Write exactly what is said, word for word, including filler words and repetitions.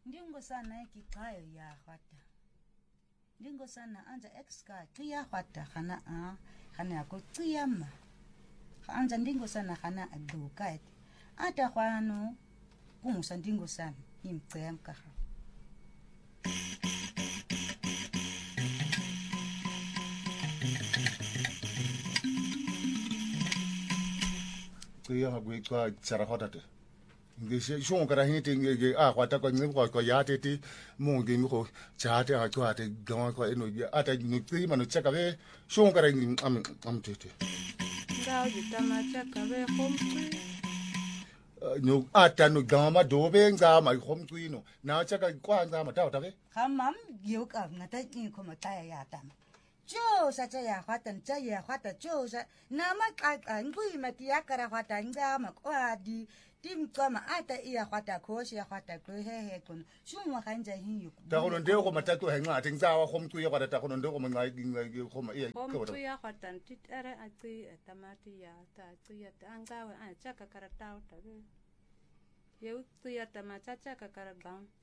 ndingo sana ekiqhayo ya khwata ndingo sana anja exka qiya khwata khana a khana ko qiyama anja ndingo sana khana aduka ata khwano kumusa ndingo sana imcemka qiya ngwe tsara khwata ngisho shong kara hiti nge a kwata ko ngi ko ya tete monge mi ko chate a kwate gawa ko eno ata ni prima no chaka be shong kara ngi am am tete ngao yitama chaka be khomtwi no ata no gama dobe ngama khomtwi no na chaka kwa ngama ta ta be khamam yu ka ngata ni ko ma ta ya ta jo sa cha ya khwata cha ya khwata jo sa na ma ka ngui ma ti ya kara khwata ngama kwa di tim kama ata iya khwata khoshi ya khwata ko he he kun shumwa kanja hin yu ta ko ndo ko mata ko henga ting za wa khom tu ya kwata ta ko ndo ko ma ngai ko ma iya ko to ya khwata titare ati tamati ya ta tu ya anga wa a chaka karatau ta ye tu ya tamata chaka karabang